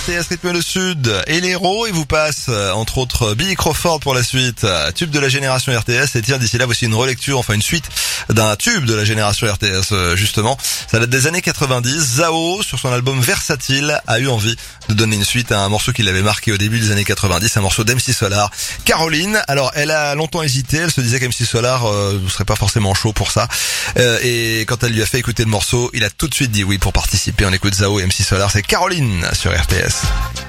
RTS Rythme le Sud et l'héros, il vous passe entre autres Billy Crawford pour la suite, tube de la génération RTS. Et tiens, d'ici là, voici une relecture, enfin une suite d'un tube de la génération RTS justement. Ça date des années 90. Zao, sur son album Versatile, a eu envie de donner une suite à un morceau qui l'avait marqué au début des années 90, un morceau d'MC Solar, Caroline. Alors elle a longtemps hésité, elle se disait qu'MC Solar ne serait pas forcément chaud pour ça, et quand elle lui a fait écouter le morceau, il a tout de suite dit oui pour participer. On écoute Zao et MC Solar, c'est Caroline sur RTS.